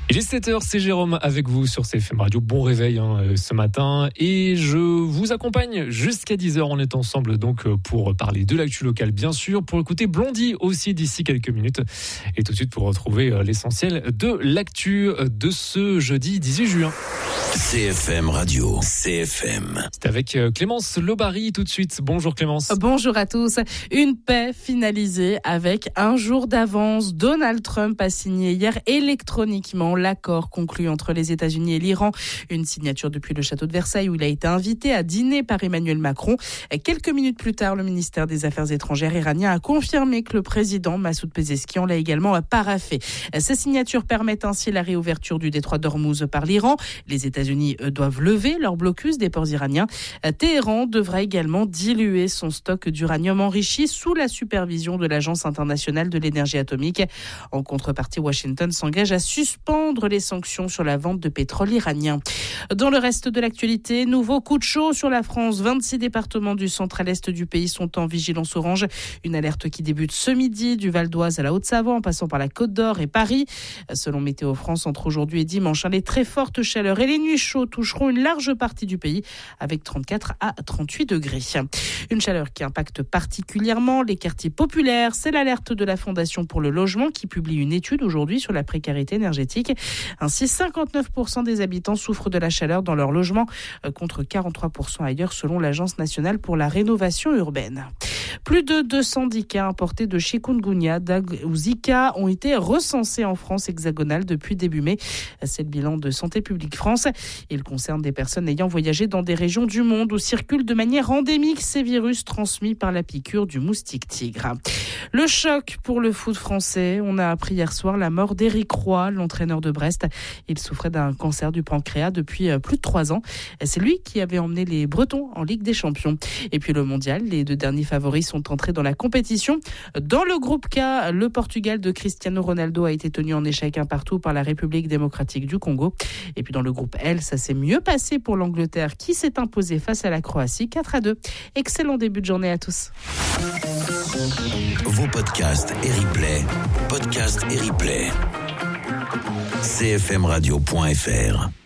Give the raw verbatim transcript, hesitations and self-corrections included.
Il est sept heures, c'est Jérôme avec vous sur C F M Radio. Bon réveil hein, ce matin et je vous accompagne jusqu'à dix heures. On est ensemble donc pour parler de l'actu locale bien sûr, pour écouter Blondie aussi d'ici quelques minutes et tout de suite pour retrouver l'essentiel de l'actu de ce jeudi dix-huit juin. C F M Radio, C F M. C'est avec Clémence Lobary tout de suite. Bonjour Clémence. Bonjour à tous. Une paix finalisée avec un jour d'avance. Donald Trump a signé hier électroniquement l'accord conclu entre les États-Unis et l'Iran. Une signature depuis le château de Versailles où il a été invité à dîner par Emmanuel Macron. Quelques minutes plus tard, le ministère des Affaires étrangères iranien a confirmé que le président Massoud Pezeshkian l'a également paraphé. Ces signatures permettent ainsi la réouverture du détroit d'Ormuz par l'Iran. Les États-Unis doivent lever leur blocus des ports iraniens. Téhéran devra également diluer son stock d'uranium enrichi sous la supervision de l'Agence internationale de l'énergie atomique. En contrepartie, Washington s'engage à suspendre les sanctions sur la vente de pétrole iranien. Dans le reste de l'actualité, nouveau coup de chaud sur la France. vingt-six départements du centre à l'est du pays sont en vigilance orange. Une alerte qui débute ce midi du Val d'Oise à la Haute-Savoie en passant par la Côte d'Or et Paris. Selon Météo France, entre aujourd'hui et dimanche, les très fortes chaleurs et les nuits chaudes toucheront une large partie du pays avec trente-quatre à trente-huit degrés. Une chaleur qui impacte particulièrement les quartiers populaires. C'est l'alerte de la Fondation pour le logement qui publie une étude aujourd'hui sur la précarité énergétique. Ainsi, cinquante-neuf pour cent des habitants souffrent de la chaleur dans leur logement, contre quarante-trois pour cent ailleurs selon l'Agence nationale pour la rénovation urbaine. Plus de deux cents cas importés de chikungunya ou Zika ont été recensés en France hexagonale depuis début mai. C'est le bilan de Santé publique France. Il concerne des personnes ayant voyagé dans des régions du monde où circulent de manière endémique ces virus transmis par la piqûre du moustique tigre. Le choc pour le foot français. On a appris hier soir la mort d'Éric Roy, l'entraîneur de Brest. Il souffrait d'un cancer du pancréas depuis plus de trois ans. C'est lui qui avait emmené les Bretons en Ligue des Champions. Et puis le mondial, les deux derniers favoris sont entrés dans la compétition. Dans le groupe K, le Portugal de Cristiano Ronaldo a été tenu en échec un partout par la République démocratique du Congo. Et puis dans le groupe L, ça s'est mieux passé pour l'Angleterre qui s'est imposée face à la Croatie quatre à deux. Excellent début de journée à tous. Vos podcasts et replays, podcasts et replays. c f m radio point f r